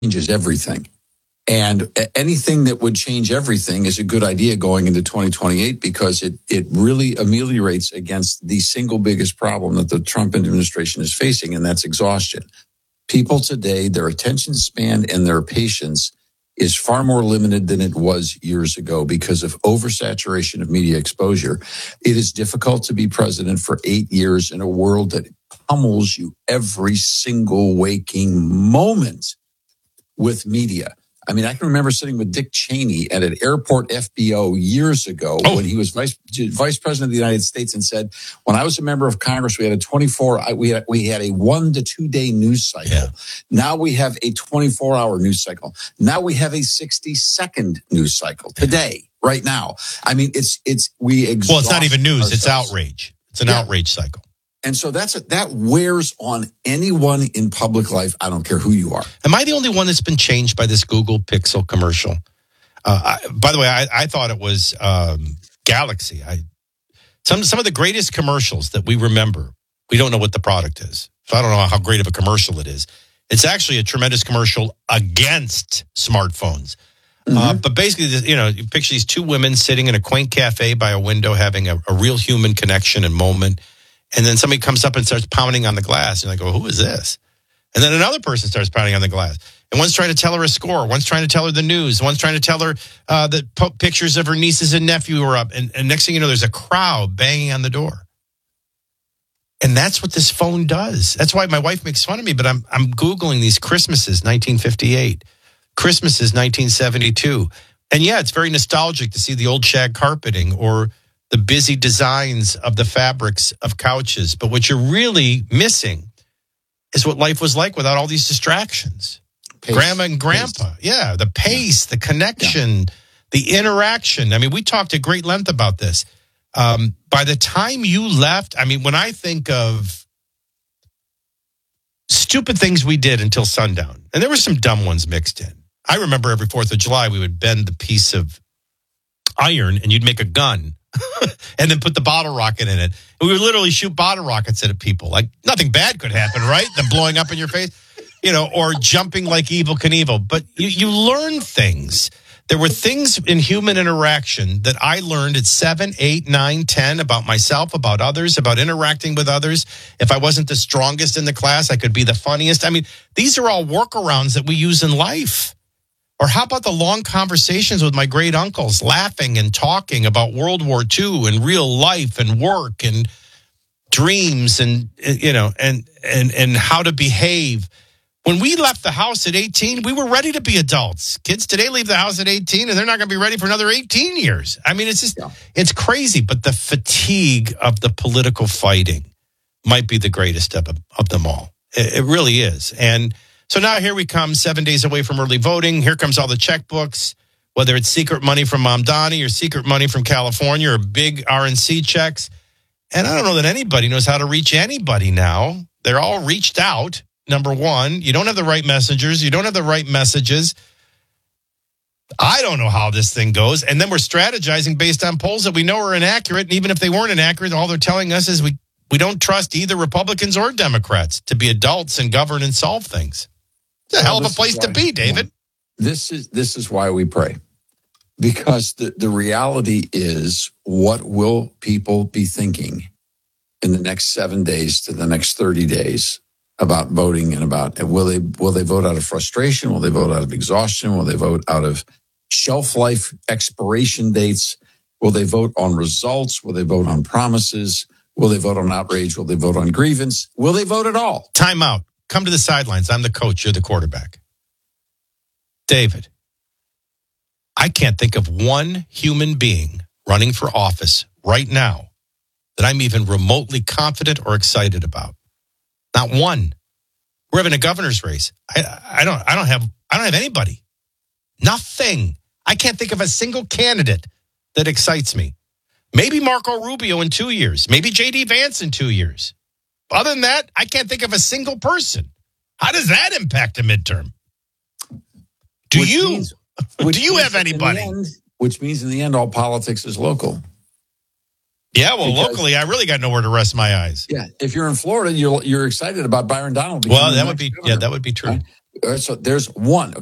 changes everything. And anything that would change everything is a good idea going into 2028 because it really ameliorates against the single biggest problem that the Trump administration is facing, and that's exhaustion. People today, their attention span and their patience is far more limited than it was years ago because of oversaturation of media exposure. It is difficult to be president for 8 years in a world that pummels you every single waking moment with media. I mean, I can remember sitting with Dick Cheney at an airport FBO years ago when he was vice president of the United States and said, when I was a member of Congress, we had we had a 1 to 2 day news cycle. Yeah. Now we have a 24-hour news cycle. Now we have a 60-second news cycle today, right now. I mean, we exhaust. Well, it's not even news. Ourselves. It's outrage. It's an outrage cycle. And so that wears on anyone in public life. I don't care who you are. Am I the only one that's been changed by this Google Pixel commercial? By the way, I thought it was Galaxy. Some of the greatest commercials that we remember, we don't know what the product is. So I don't know how great of a commercial it is. It's actually a tremendous commercial against smartphones. Mm-hmm. But basically, you picture these two women sitting in a quaint cafe by a window having a real human connection and moment. And then somebody comes up and starts pounding on the glass. And you're like, oh, who is this? And then another person starts pounding on the glass. And one's trying to tell her a score. One's trying to tell her the news. One's trying to tell her that pictures of her nieces and nephew are up. And next thing you know, there's a crowd banging on the door. And that's what this phone does. That's why my wife makes fun of me. But I'm Googling these Christmases, 1958. Christmases, 1972. And yeah, it's very nostalgic to see the old shag carpeting or the busy designs of the fabrics of couches. But what you're really missing is what life was like without all these distractions. Pace. Grandma and grandpa. Pace. Yeah, the pace, the connection, the interaction. I mean, we talked at great length about this. By the time you left, I mean, when I think of stupid things we did until sundown, and there were some dumb ones mixed in. I remember every 4th of July, we would bend the piece of iron and you'd make a gun. And then put the bottle rocket in it. And we would literally shoot bottle rockets at people. Like nothing bad could happen, right? Them blowing up in your face, or jumping like Evel Knievel. But you learn things. There were things in human interaction that I learned at 7, 8, 9, 10 about myself, about others, about interacting with others. If I wasn't the strongest in the class, I could be the funniest. I mean, these are all workarounds that we use in life. Or how about the long conversations with my great uncles, laughing and talking about World War II and real life and work and dreams and and how to behave. When we left the house at 18, we were ready to be adults. Kids today leave the house at 18 and they're not going to be ready for another 18 years. I mean, it's just, It's crazy. But the fatigue of the political fighting might be the greatest of them all. It really is. And so now here we come, 7 days away from early voting. Here comes all the checkbooks, whether it's secret money from Mom Donnie or secret money from California or big RNC checks. And I don't know that anybody knows how to reach anybody now. They're all reached out, number one. You don't have the right messengers. You don't have the right messages. I don't know how this thing goes. And then we're strategizing based on polls that we know are inaccurate. And even if they weren't inaccurate, all they're telling us is we don't trust either Republicans or Democrats to be adults and govern and solve things. It's a hell of a place to be, David. This is why we pray. Because the reality is, what will people be thinking in the next 7 days to the next 30 days about voting and will they vote out of frustration? Will they vote out of exhaustion? Will they vote out of shelf life expiration dates? Will they vote on results? Will they vote on promises? Will they vote on outrage? Will they vote on grievance? Will they vote at all? Time out. Come to the sidelines. I'm the coach. You're the quarterback. David, I can't think of one human being running for office right now that I'm even remotely confident or excited about. Not one. We're having a governor's race. I don't have anybody. Nothing. I can't think of a single candidate that excites me. Maybe Marco Rubio in 2 years. Maybe J.D. Vance in 2 years. Other than that, I can't think of a single person. How does that impact a midterm? Do you have anybody? Which means in the end, all politics is local. Yeah, well, locally, I really got nowhere to rest my eyes. Yeah, if you're in Florida, you're excited about Byron Donald. Well, that would be true. So there's one.